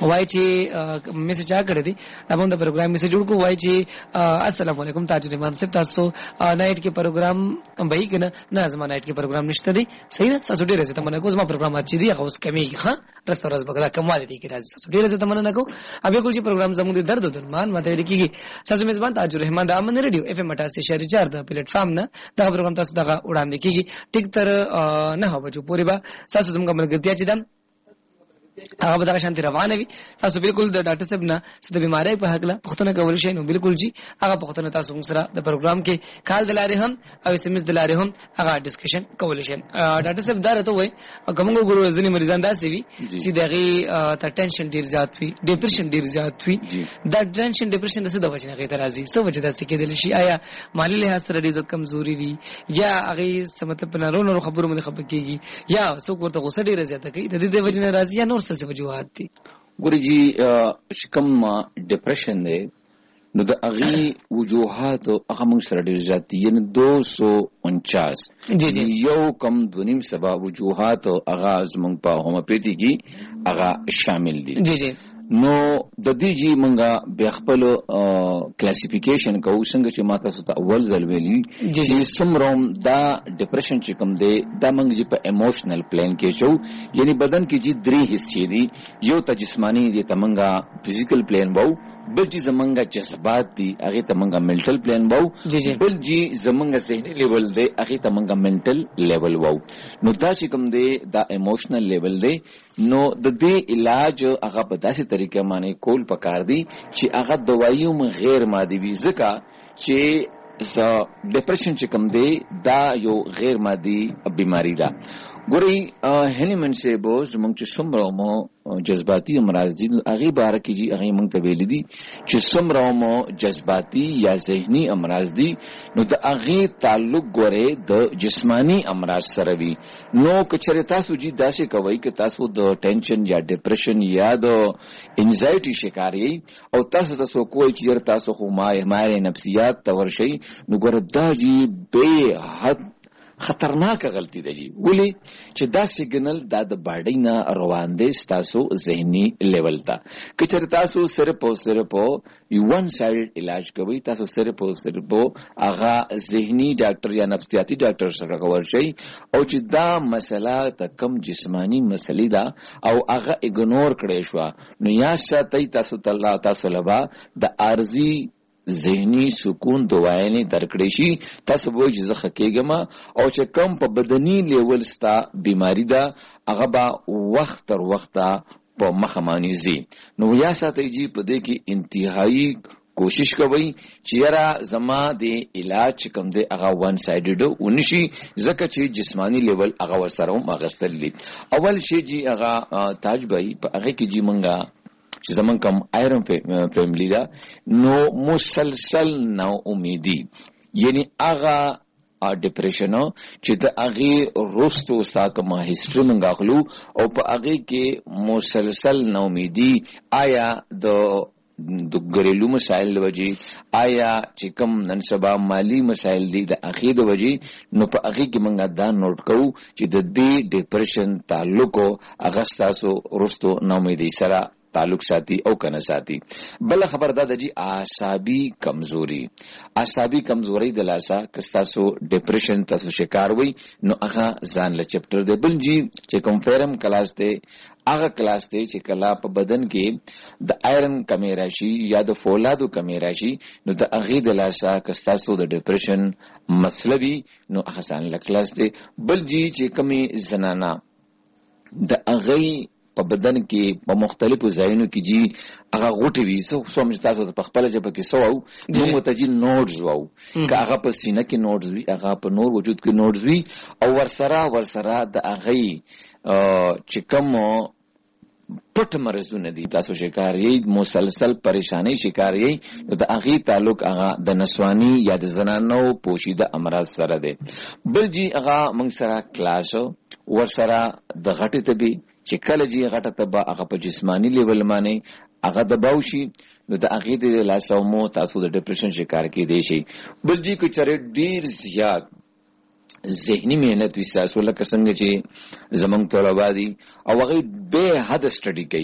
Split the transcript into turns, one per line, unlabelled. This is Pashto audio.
وای چې میسج آ کړی دی موږ د پروګرام میسج جوړ کو. وای چې السلام علیکم تاج الرحمان صاحب تاسو نایټ کې پروګرام به کنه نه زما نایټ کې پروګرام نشته دی صحیح نه تاسو ډیر زه تمنه کو زما پروګرام اچي دی هغه اوس کمیږي ښه رسته ورځ بګلا کمال دی کې راځي تاسو ډیر زه تمنه کو ابه کول چې پروګرام زموږ د درد او درمان ماته لیکيږي تاسو میزبان تاج الرحمان د امن ریډیو اف ام 88.4 د پلیټ فارم نه دا پروګرام تاسو دغه وړاندې کیږي ټیک تر نه بجو پورې با تاسو زموږ ملګرتیا چې دم هغه به دا شانتي روانه وي. تاسو بالکل د ډاکټر صاحب نه څه د بیماری په حق له پښتنه کول شي نو بالکل جی هغه پښتنه تاسو سره د پروګرام کې کال دلاره هم او اس ام اس دلاره هم هغه ډسکشن کول شي. ډاکټر صاحب دا راته وای کومو ګورو ځنی مریضان داسې وي چې دغه ته ټینشن ډیر زیات وي ډیپریشن ډیر زیات وي. دا ټینشن ډیپریشن د څه د وجه نه غیر راځي څه وجه داسې کېدل شي آیا مالی لحاظ سره ډیر کمزوري وي یا هغه څه مطلب نه رونو خبرو مې خبر کیږي یا څوک ورته غوسه ډیر زیاته کوي د دې وجه نه راځي یا نور څه وجوهات دي.
ګورې جی کوم ډیپریشن دی نو د هغې وجوهات هغه موږ سره ډېر زیات دي یعنې 249 یو کم 2.5 وجوهات هغه زموږ په هومیوپیتي کې هغه شامل دي. نو د دې جی منګه بیا خپل کلاسیفیکیشن کوو څنګه چې ما تاسو ته اول ځل ویلي چې سمروم دا ډیپریشن چې کوم دی دا منګ جی په ایموشنل پلان کې شو یعنی بدن کې جی درې حصے دي یو ته جسمانی دي ته منګه فزیکل پلان وو بل جی زمنګه جذبات دي هغه ته منګه منټل پلان وو بل جی زمنګه ذهني لیول دی هغه ته منګه منټل لیول وو. نو دا چې کوم دی دا ایموشنل لیول دی نو د دې علاج هغه په داسې طریقې باندې کول پکار دي چې هغه دوایو غیر مادي وي ځکه چې ډیپریشن چې کوم دی دا یو غیر مادي بیماری ده. ګورئ هنیمن سے بو زمونږ چې څومره مو جذباتي امراض دي هغې باره کې جي هغې موږ ته ویلي دي چې څومره مو جذباتي یا ذهني امراض دي نو د هغې تعلق ګورئ د جسماني امراض سره وي. نو که چېرې تاسو جي داسې کوئ که تاسو د ټینشن یا ډپریشن یا د انزایټي شکار یئ او تاسو ته څوک وایي چې یاره تاسو خو ماهر نفسیات ته ورشئ نو ګوره دا جي بې حد خطرناک غلطی ده جی ولی چې دا سیګنل دا د باډی نه روان دی تاسو ذهني لیول ته که چېرې تاسو صرف ون سایډ علاج کوئ تاسو صرف هغه ذهني ډاکټر یا نفسیاتي ډاکټر سره ورشئ او چې دا مسله ته کم جسمانی مسلې ده او هغه اګنور کړی شوه نو یا ساتئ تاسو لبا د عارضي ذهنی سکون دوايانې درکړې شي تاسو به چې زه خکېږم او چې کم په بدني لیول ستا بیماری ده هغه به وخت تر وخته په مخه مانیږي. نو یا ساتئ جی په دې کې انتهایی کوشش کوي چې یاره زما د علاج کوم دی هغه ون سایډډ ونشي ځکه چې جسمانی لیول هغه ورسره هم اغستل دي. اول شی جی هغه تاج بھائی په هغه کې جی منګه چې زمون کوم آیرن فیملی دا نو مسلسل نو امیدی یعنی هغه ډیپریشن چې د هغه روستو ساکما هیستوري منګه اخلو او په هغه کې مسلسل نو امیدی آیا د ګریلو مسائل وجي آیا چې کوم نن سبا مالی مسائل دي د اخیر وجي نو په هغه کې موږ دا نوٹ کوو چې د دې ډیپریشن تعلق هغه تاسو روستو نو امیدي سره تعلق ساتي او کنه ساتي. بل خبر دا د جی اعصابي کمزوري د لاسا کستاسو ډیپریشن تاسو شکار وي نو هغه ځان له چپټر دی. بل جی چې کوم فیرم کلاس ته هغه کلاس ته چې کلا په بدن کې د آیرن کمی راشي یا د فولادو کمی راشي نو د هغې د لاسه کستاسو د ډیپریشن مسله وي نو هغه ځان له کلاس دی. بل جی چې کمی زنانه د هغې په بدن کې په مختلفو ځایونو کې جی هغه غوټې وي سو مې تاسو په خپل جبه کې سو او موږ ته جی نوډز وو که هغه په سینه کې نوډز وي هغه په نور وجود کې نوډز وي او ورسره د هغې چې کوم پټ مرزونه دي تاسو شکار یې مسلسل پریشانی شکار یې د هغې تعلق هغه د نسوانی یا د زنانو پوشیده امراض سره دی. بل جی هغه موږ سره کلاس ورسره د غټې طبي چې کله جی غټه تبا هغه په جسمانی لیول باندې هغه دباو شي نو د هغې د لاسه مو تاسو د ډیپریشن شکار کېدی شي. بل جی که چېرې ډېر زیات ذهني مهنت وي تاسو لکه څنګه چې زمونږ طلبا دي او هغوی بې حده سټډي کوي